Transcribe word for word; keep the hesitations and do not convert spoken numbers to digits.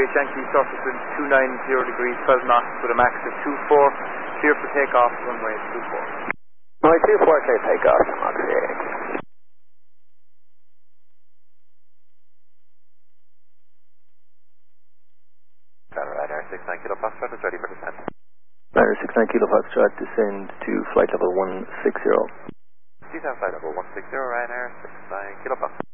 eight Yankee, surface wind two nine zero degrees, twelve knots with a max of two four. Clear for takeoff, runway two four. Runway two four, clear takeoff, Moxie eight. Ryanair six nine Kilo Foxtrot is ready for descent. Ryanair six nine Kilo Foxtrot, descend to flight level one six zero. Descend flight level one six zero, Ryanair six nine Kilo Foxtrot.